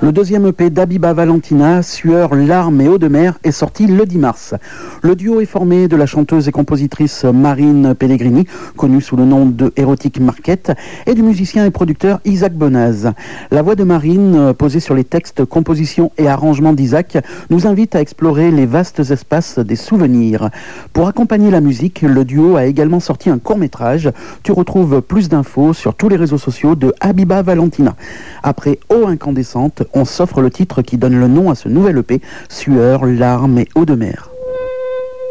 Le deuxième EP d'Habiba Valentina, Sueur, larmes et eau de mer, est sorti le 10 mars. Le duo est formé de la chanteuse et compositrice Marine Pellegrini, connue sous le nom de Erotic Market, et du musicien et producteur Isaac Bonaz. La voix de Marine, posée sur les textes, compositions et arrangements d'Isaac, nous invite à explorer les vastes espaces des souvenirs. Pour accompagner la musique, le duo a également sorti un court-métrage. Tu retrouves plus d'infos sur tous les réseaux sociaux de Habiba Valentina. Après Eau incandescente, on s'offre le titre qui donne le nom à ce nouvel EP, Sueur, larmes et eau de mer.